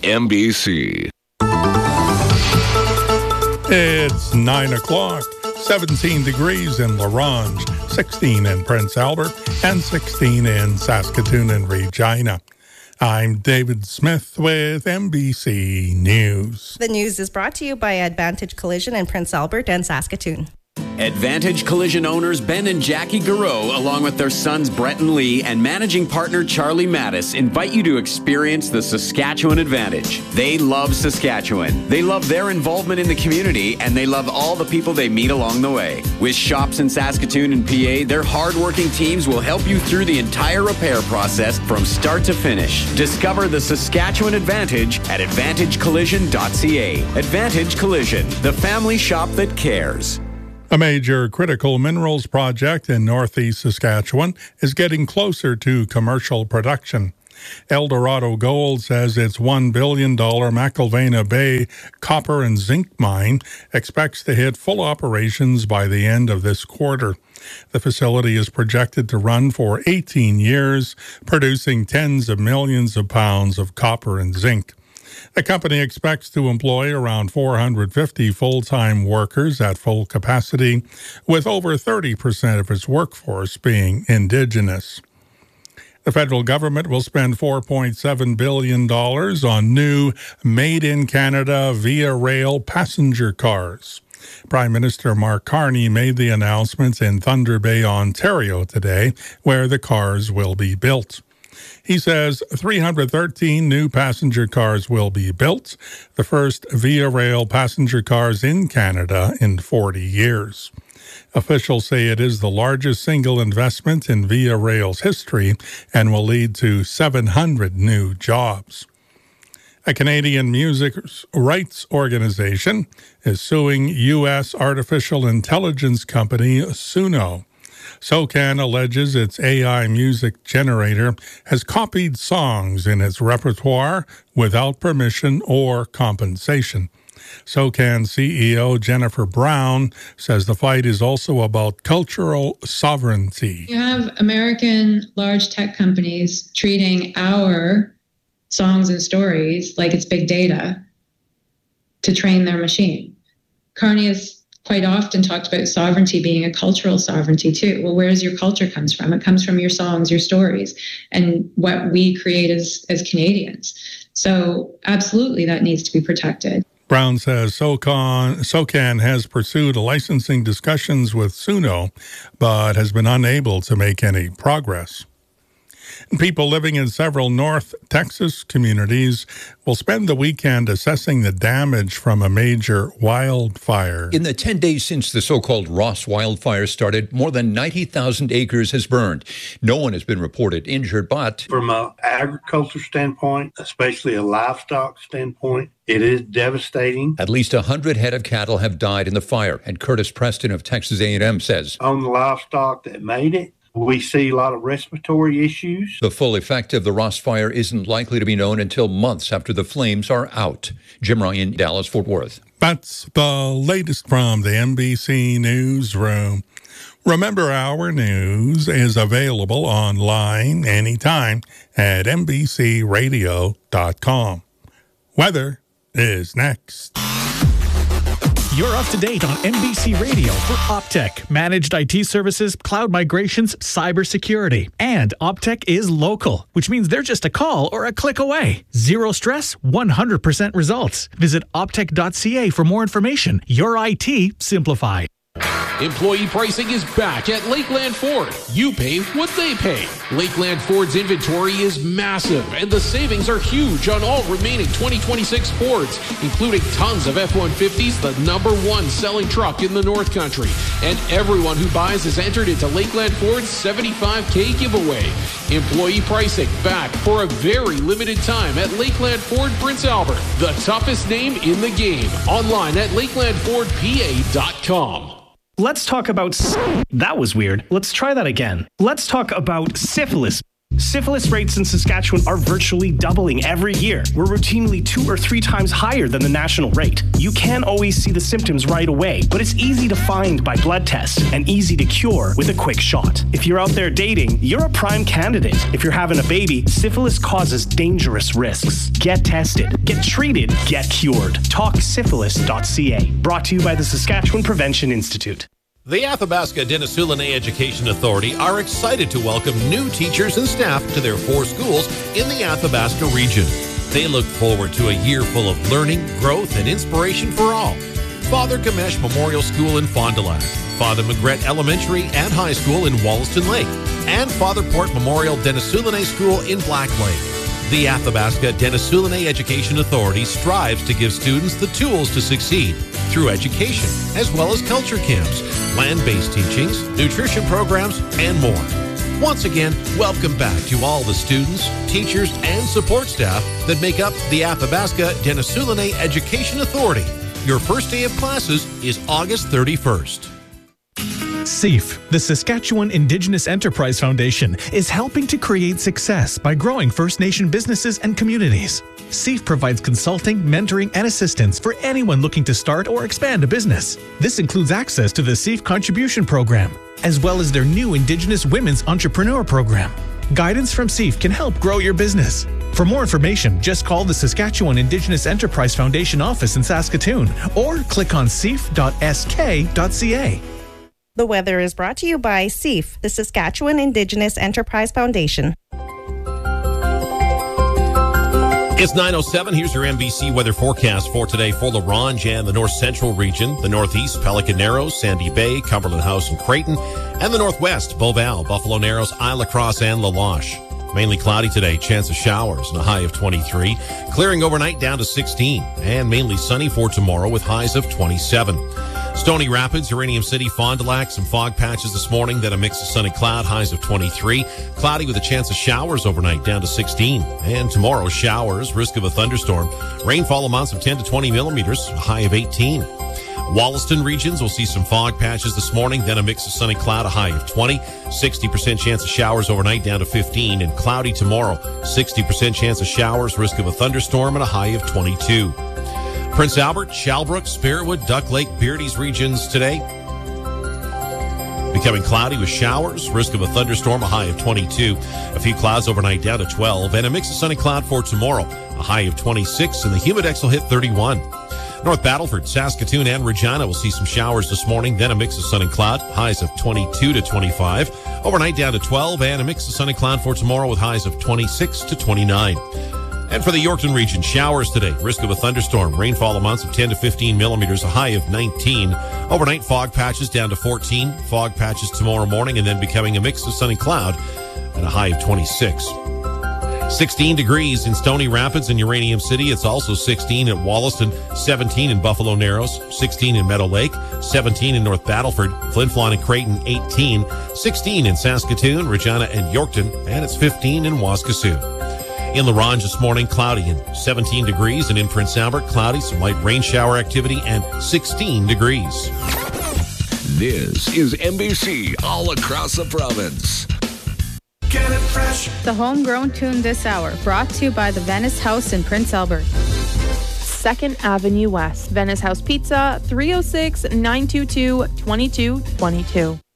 MBC. It's 9 o'clock, 17 degrees in La Ronge, 16 in Prince Albert, and 16 in Saskatoon and Regina. I'm David Smith with MBC News. The news is brought to you by Advantage Collision in Prince Albert and Saskatoon. Advantage Collision owners Ben and Jackie Garreau, along with their sons Brett and Lee and managing partner Charlie Mattis, invite you to experience the Saskatchewan Advantage. They love Saskatchewan. They love their involvement in the community, and they love all the people they meet along the way. With shops in Saskatoon and PA, their hardworking teams will help you through the entire repair process from start to finish. Discover the Saskatchewan Advantage at AdvantageCollision.ca. Advantage Collision, the family shop that cares. A major critical minerals project in northeast Saskatchewan is getting closer to commercial production. Eldorado Gold says its $1 billion McIlvenna Bay copper and zinc mine expects to hit full operations by the end of this quarter. The facility is projected to run for 18 years, producing tens of millions of pounds of copper and zinc. The company expects to employ around 450 full-time workers at full capacity, with over 30% of its workforce being Indigenous. The federal government will spend $4.7 billion on new made-in-Canada Via Rail passenger cars. Prime Minister Mark Carney made the announcement in Thunder Bay, Ontario today, where the cars will be built. He says 313 new passenger cars will be built, the first Via Rail passenger cars in Canada in 40 years. Officials say it is the largest single investment in Via Rail's history and will lead to 700 new jobs. A Canadian music rights organization is suing U.S. artificial intelligence company Suno. SOCAN alleges its AI music generator has copied songs in its repertoire without permission or compensation. SOCAN CEO Jennifer Brown says the fight is also about cultural sovereignty. You have American large tech companies treating our songs and stories like it's big data to train their machine. Carney has quite often talked about sovereignty being a cultural sovereignty too. Well, where does your culture comes from? It comes from your songs, your stories, and what we create as Canadians. So absolutely that needs to be protected. Brown says SOCAN has pursued licensing discussions with Suno, but has been unable to make any progress. People living in several North Texas communities will spend the weekend assessing the damage from a major wildfire. In the 10 days since the so-called Ross wildfire started, more than 90,000 acres has burned. No one has been reported injured, but from an agriculture standpoint, especially a livestock standpoint, it is devastating. At least 100 head of cattle have died in the fire, and Curtis Preston of Texas A&M says, on the livestock that made it, we see a lot of respiratory issues. The full effect of the Ross fire isn't likely to be known until months after the flames are out. Jim Ryan, Dallas, Fort Worth. That's the latest from the NBC Newsroom. Remember, our news is available online anytime at NBCRadio.com. Weather is next. You're up to date on NBC Radio for Optech, managed IT services, cloud migrations, cybersecurity. And Optech is local, which means they're just a call or a click away. Zero stress, 100% results. Visit optech.ca for more information. Your IT simplified. Employee pricing is back at Lakeland Ford. You pay what they pay. Lakeland Ford's inventory is massive, and the savings are huge on all remaining 2026 Fords, including tons of F-150s, the #1 selling truck in the North Country. And everyone who buys is entered into Lakeland Ford's $75K giveaway. Employee pricing back for a very limited time at Lakeland Ford Prince Albert, the toughest name in the game. Online at lakelandfordpa.com. Let's talk about... That was weird. Let's try that again. Let's talk about syphilis. Syphilis rates in Saskatchewan are virtually doubling every year. We're routinely 2 or 3 times higher than the national rate. You can't always see the symptoms right away, but it's easy to find by blood tests and easy to cure with a quick shot. If you're out there dating, you're a prime candidate. If you're having a baby, syphilis causes dangerous risks. Get tested, get treated, get cured. TalkSyphilis.ca. Brought to you by the Saskatchewan Prevention Institute. The Athabasca Denisoulin Education Authority are excited to welcome new teachers and staff to their 4 schools in the Athabasca region. They look forward to a year full of learning, growth, and inspiration for all. Father Gamesh Memorial School in Fond du Lac, Father Magret Elementary and High School in Wollaston Lake, and Father Port Memorial Denisoulin School in Black Lake. The Athabasca Denisoulin Education Authority strives to give students the tools to succeed through education, as well as culture camps, land-based teachings, nutrition programs, and more. Once again, welcome back to all the students, teachers, and support staff that make up the Athabasca Denisoulin Education Authority. Your first day of classes is August 31st. SEAF, the Saskatchewan Indigenous Enterprise Foundation, is helping to create success by growing First Nation businesses and communities. SEAF provides consulting, mentoring, and assistance for anyone looking to start or expand a business. This includes access to the SEAF Contribution Program, as well as their new Indigenous Women's Entrepreneur Program. Guidance from SEAF can help grow your business. For more information, just call the Saskatchewan Indigenous Enterprise Foundation office in Saskatoon or click on seaf.sk.ca. The weather is brought to you by SEAF, the Saskatchewan Indigenous Enterprise Foundation. It's 9:07. Here's your NBC weather forecast for today for La Ronge and the North Central region, the Northeast, Pelican Narrows, Sandy Bay, Cumberland House and Creighton, and the Northwest, Beauval, Buffalo Narrows, Isle Cross, and La Loche. Mainly cloudy today, chance of showers and a high of 23. Clearing overnight down to 16, and mainly sunny for tomorrow with highs of 27. Stony Rapids, Uranium City, Fond du Lac, some fog patches this morning, then a mix of sun and cloud, highs of 23. Cloudy with a chance of showers overnight, down to 16. And tomorrow, showers, risk of a thunderstorm. Rainfall amounts of 10 to 20 millimeters, a high of 18. Wollaston regions will see some fog patches this morning, then a mix of sun and cloud, a high of 20. 60% chance of showers overnight, down to 15. And cloudy tomorrow, 60% chance of showers, risk of a thunderstorm, and a high of 22. Prince Albert, Shalbrook, Spiritwood, Duck Lake, Beardy's regions today. Becoming cloudy with showers, risk of a thunderstorm, a high of 22. A few clouds overnight, down to 12. And a mix of sun and cloud for tomorrow, a high of 26. And the humidex will hit 31. North Battleford, Saskatoon, and Regina will see some showers this morning, then a mix of sun and cloud, highs of 22 to 25. Overnight down to 12, and a mix of sun and cloud for tomorrow with highs of 26 to 29. And for the Yorkton region, showers today, risk of a thunderstorm, rainfall amounts of 10 to 15 millimeters, a high of 19. Overnight fog patches down to 14, fog patches tomorrow morning, and then becoming a mix of sun and cloud and a high of 26. 16 degrees in Stony Rapids and Uranium City. It's also 16 at Wollaston, 17 in Buffalo Narrows, 16 in Meadow Lake, 17 in North Battleford, Flin Flon and Creighton, 18, 16 in Saskatoon, Regina, and Yorkton, and it's 15 in Waskesiu. In La Ronge this morning, cloudy and 17 degrees, and in Prince Albert, cloudy, some light rain shower activity, and 16 degrees. This is NBC all across the province. Get it fresh. The homegrown tune this hour, brought to you by the Venice House in Prince Albert. 2nd Avenue West, Venice House Pizza, 306-922-2222.